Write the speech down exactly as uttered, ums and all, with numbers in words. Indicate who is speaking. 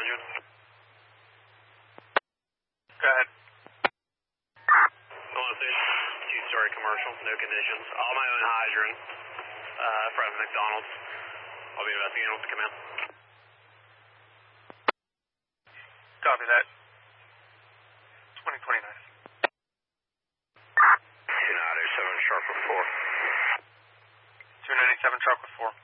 Speaker 1: engine.
Speaker 2: Go ahead.
Speaker 1: One six, two-story commercial, no conditions. All my own hydrant, uh, from McDonald's. I'll be investigating what's come in.
Speaker 2: Copy that. twenty twenty-nine.
Speaker 1: two ninety-seven, sharp with four.
Speaker 2: two ninety-seven, sharp with four.